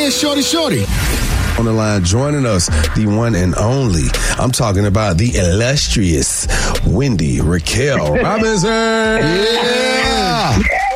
and Shorty. On the line, joining us, the one and only. I'm talking about the illustrious Wendy Raquel Robinson. Yeah.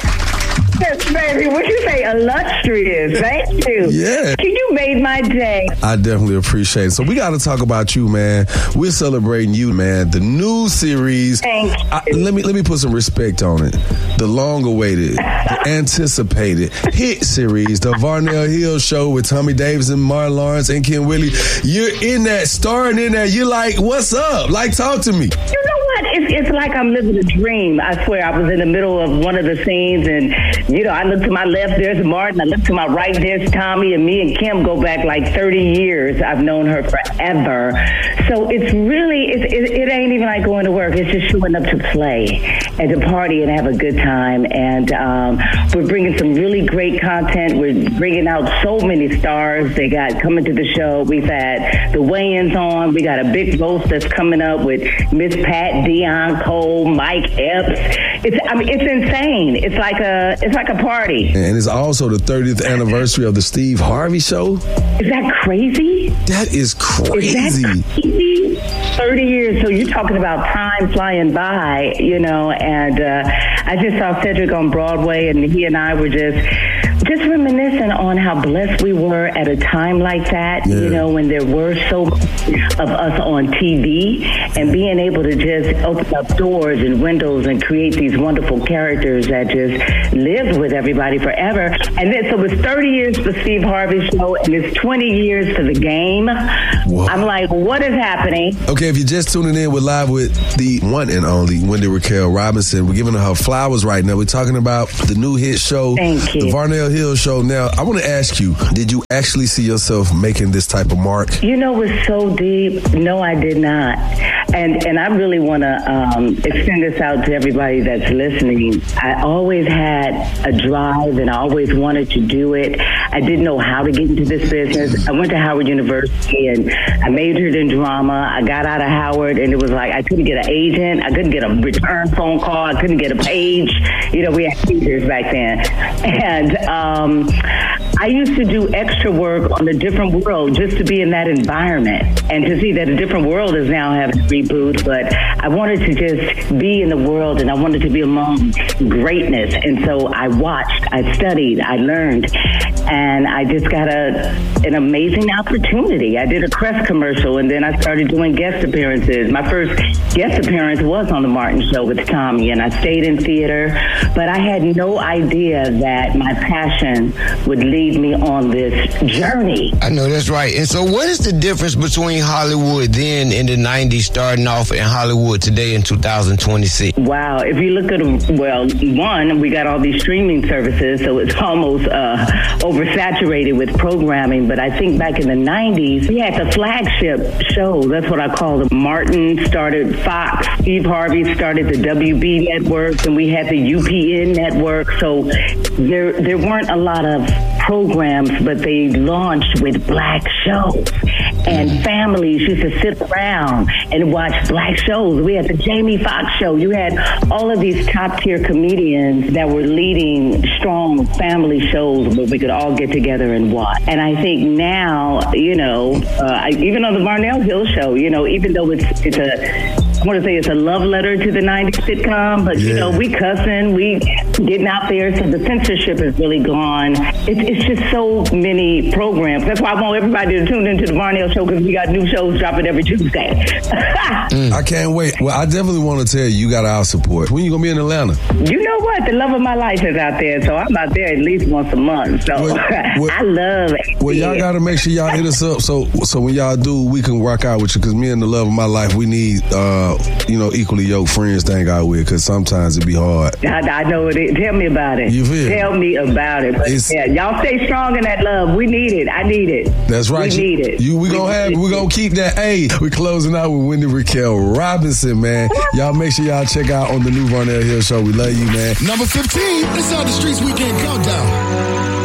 Yes, baby. What you say? Illustrious. Thank you. Yeah. You made my day. I definitely appreciate it. So we got to talk about you, man. We're celebrating you, man. The new series. Thank you. Let me put some respect on it. The long-awaited, the anticipated hit series, the Varnell Hill Show with Tommy Davis and Martin Lawrence and Ken Whitley. You're in that, starring in that. You're like, what's up? Like, talk to me. You know what? It's like I'm living a dream. I swear, I was in the middle of one of the scenes, and I look to my left, there's Martin. I look to my right, there's Tommy, and me and Kim go back like 30 years. I've known her forever. So it's really, it ain't even like going to work. It's just showing up to play and to party and have a good time. And we're bringing some really great content. We're bringing out so many stars. They got coming to the show. We've had the weigh-ins on. We got a big roast that's coming up with Miss Pat, Dion Cole, Mike Epps. It's insane. It's like a party. And it's also the 30th anniversary of the Steve Harvey Show. Is that crazy? That is crazy. Is that crazy? 30 years. So you're talking about time flying by, and I just saw Cedric on Broadway, and he and I were just reminiscing on how blessed we were at a time like that, when there were so many of us on TV, and being able to just open up doors and windows and create these wonderful characters that just lived with everybody forever. And then, so it's 30 years for Steve Harvey Show, and it's 20 years for the game. Whoa. I'm like, what is happening? Okay, if you're just tuning in, we're live with the one and only Wendy Raquel Robinson. We're giving her flowers right now. We're talking about the new hit show, Thank you. the Varnell Hill Show. Now, I want to ask you, did you actually see yourself making this type of mark? It's so deep. No, I did not. And I really want to extend this out to everybody that's listening. I always had a drive, and I always wanted to do it. I didn't know how to get into this business. I went to Howard University, and I majored in drama. I got out of Howard, and it was like I couldn't get an agent. I couldn't get a return phone call. I couldn't get a page. We had teachers back then. And I used to do extra work on A Different World just to be in that environment and to see that A Different World is now having a reboot. But I wanted to just be in the world, and I wanted to be among greatness. And so I watched, I studied, I learned, and I just got an amazing opportunity. I did a Crest commercial, and then I started doing guest appearances. My first guest appearance was on The Martin Show with Tommy, and I stayed in theater, but I had no idea that my passion would lead me on this journey. I know that's right. And so what is the difference between Hollywood then in the 90s starting off and Hollywood today in 2026? Wow. If you look at one, we got all these streaming services, so it's almost oversaturated with programming. But I think back in the 90s, we had the flagship show. That's what I call it. Martin started Fox. Steve Harvey started the WB network, and we had the UPN network. So there weren't a lot of programs, but they launched with black shows. And families used to sit around and watch black shows. We had the Jamie Foxx show. You had all of these top-tier comedians that were leading strong family shows where we could all get together and watch. And I think now, even on the Varnell Hill Show, even though I want to say it's a love letter to the 90s sitcom, but, we cussing, we getting out there, so the censorship is really gone. It's just so many programs. That's why I want everybody to tune into the Varnell Show, because we got new shows dropping every Tuesday. I can't wait. Well, I definitely want to tell you got our support. When you going to be in Atlanta? You know what? The love of my life is out there, so I'm out there at least once a month. So I love it. Well, y'all got to make sure y'all hit us up so when y'all do, we can rock out with you, because me and the love of my life, we need, equally yoked friends to hang out with, because sometimes it be hard. I know it is. Tell me about it. You feel? Tell me about it. But y'all stay strong in that love. We need it. I need it. That's right. We need it. We're going to keep that. Hey, we're closing out with Wendy Raquel Robinson, man. Y'all make sure y'all check out on the new Varnell Hill Show. We love you, man. Number 15, it's on the Streets Weekend Countdown.